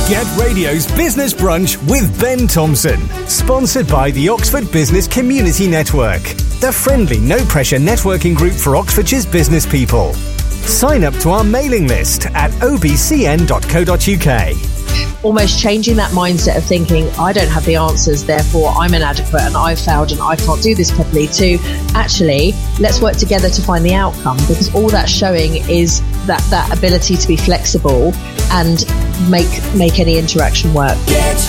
Get Radio's Business Brunch with Ben Thompson. Sponsored by the Oxford Business Community Network, the friendly, no-pressure networking group for Oxfordshire's business people. Sign up to our mailing list at obcn.co.uk. Almost changing that mindset of thinking, I don't have the answers, therefore I'm inadequate and I've failed and I can't do this properly, to actually, let's work together to find the outcome, because all that's showing is that ability to be flexible and make any interaction work.